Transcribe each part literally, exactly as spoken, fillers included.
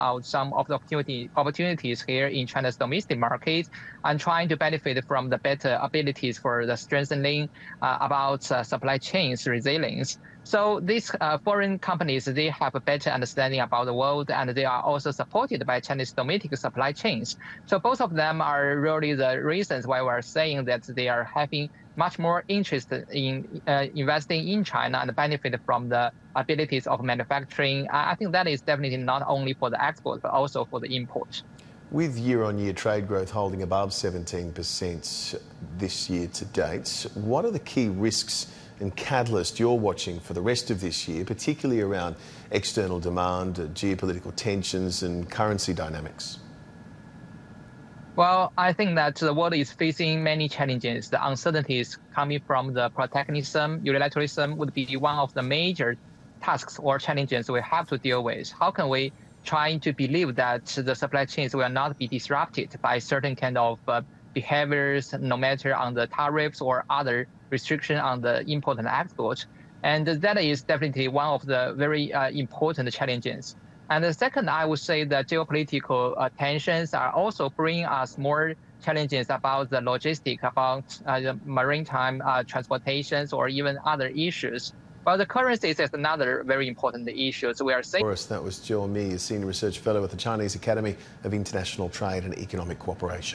out some of the opportunity, opportunities here in China's domestic market and trying to benefit from the better abilities for the strengthening uh, about uh, supply chains resilience. So these uh, foreign companies, they have a better understanding about the world, and they are also supported by Chinese domestic supply chains. So both of them are really the reasons why we're saying that they are having much more interest in uh, investing in China and benefit from the abilities of manufacturing. I think that is definitely not only for the export, but also for the import. With year-on-year trade growth holding above seventeen percent this year to date, what are the key risks and catalysts you're watching for the rest of this year, particularly around external demand, geopolitical tensions and currency dynamics? Well, I think that the world is facing many challenges. The uncertainties coming from the protectionism, unilateralism would be one of the major tasks or challenges we have to deal with. How can we try to believe that the supply chains will not be disrupted by certain kind of uh, behaviors, no matter on the tariffs or other restriction on the import and export? And that is definitely one of the very uh, important challenges. And the second, I would say that geopolitical uh, tensions are also bringing us more challenges about the logistics, about uh, the maritime uh, transportations, or even other issues. But the currencies is another very important issue. So we are saying. That was Joe Mi, a Senior Research Fellow at the Chinese Academy of International Trade and Economic Cooperation.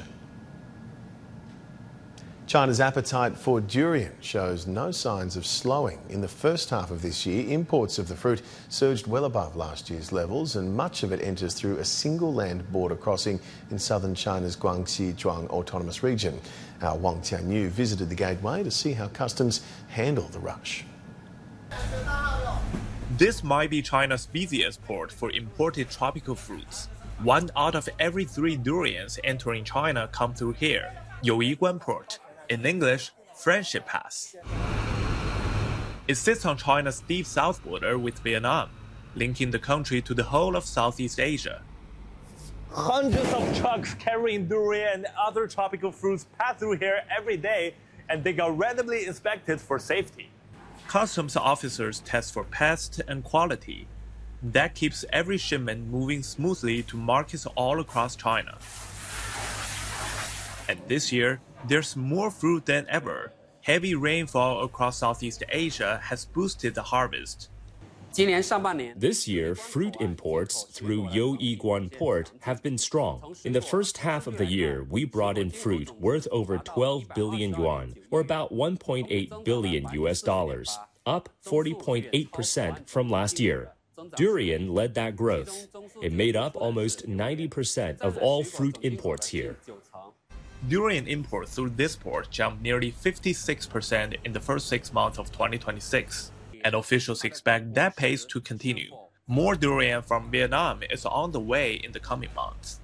China's appetite for durian shows no signs of slowing. In the first half of this year, imports of the fruit surged well above last year's levels, and much of it enters through a single land border crossing in southern China's Guangxi Zhuang Autonomous Region. Our Wang Tianyu visited the gateway to see how customs handle the rush. This might be China's busiest port for imported tropical fruits. One out of every three durians entering China come through here, Youyiguan Port. In English, Friendship Pass. It sits on China's steep south border with Vietnam, linking the country to the whole of Southeast Asia. Hundreds of trucks carrying durian and other tropical fruits pass through here every day, and they got randomly inspected for safety. Customs officers test for pests and quality. That keeps every shipment moving smoothly to markets all across China. And this year, there's more fruit than ever. Heavy rainfall across Southeast Asia has boosted the harvest. This year, fruit imports through Youyiguan Port have been strong. In the first half of the year, we brought in fruit worth over twelve billion yuan, or about one point eight billion U S dollars, up forty point eight percent from last year. Durian led that growth. It made up almost ninety percent of all fruit imports here. Durian imports through this port jumped nearly fifty-six percent in the first six months of twenty twenty-six, and officials expect that pace to continue. More durian from Vietnam is on the way in the coming months.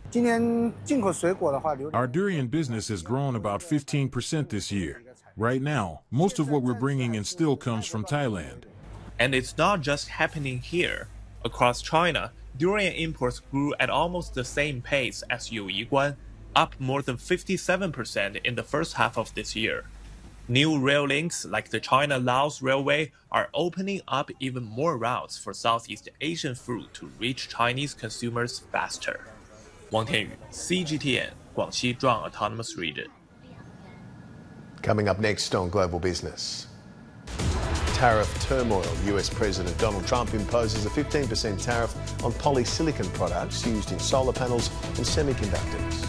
Our durian business has grown about fifteen percent this year. Right now, most of what we're bringing in still comes from Thailand. And it's not just happening here. Across China, durian imports grew at almost the same pace as Youyiguan, up more than fifty-seven percent in the first half of this year. New rail links like the China-Laos Railway are opening up even more routes for Southeast Asian fruit to reach Chinese consumers faster. Wang Tianyu, C G T N, Guangxi Zhuang Autonomous Region. Coming up next on Global Business. Tariff turmoil. U S President Donald Trump imposes a fifteen percent tariff on polysilicon products used in solar panels and semiconductors.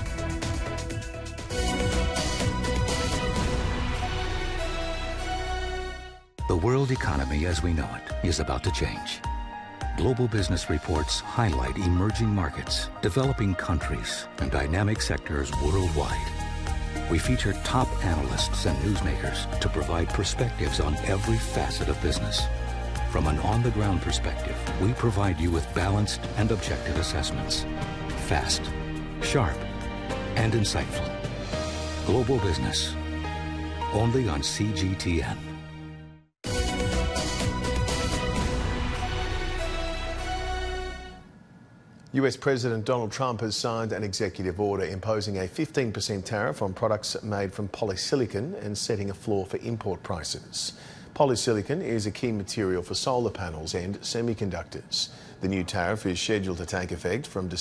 The world economy as we know it is about to change. Global business reports highlight emerging markets, developing countries, and dynamic sectors worldwide. We feature top analysts and newsmakers to provide perspectives on every facet of business. From an on-the-ground perspective, we provide you with balanced and objective assessments. Fast, sharp, and insightful. Global Business, only on C G T N. U S President Donald Trump has signed an executive order imposing a fifteen percent tariff on products made from polysilicon and setting a floor for import prices. Polysilicon is a key material for solar panels and semiconductors. The new tariff is scheduled to take effect from December